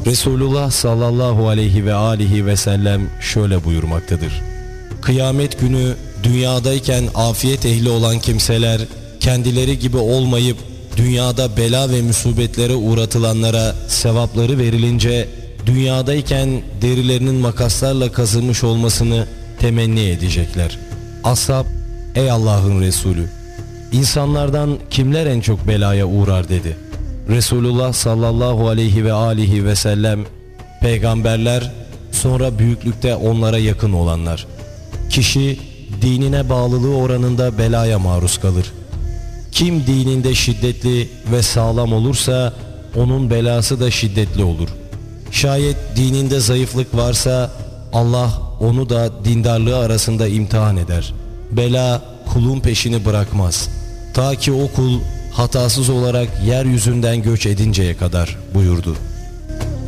Resulullah sallallahu aleyhi ve alihi ve sellem şöyle buyurmaktadır: Kıyamet günü dünyadayken afiyet ehli olan kimseler kendileri gibi olmayıp dünyada bela ve musibetlere uğratılanlara sevapları verilince dünyadayken derilerinin makaslarla kazılmış olmasını temenni edecekler. Ashab, ey Allah'ın Resulü, insanlardan kimler en çok belaya uğrar dedi. Resulullah sallallahu aleyhi ve alihi ve sellem, peygamberler, sonra büyüklükte onlara yakın olanlar. Kişi dinine bağlılığı oranında belaya maruz kalır. Kim dininde şiddetli ve sağlam olursa onun belası da şiddetli olur. Şayet dininde zayıflık varsa Allah onu da dindarlığı arasında imtihan eder. Bela kulun peşini bırakmaz ta ki o kul hatasız olarak yeryüzünden göç edinceye kadar buyurdu.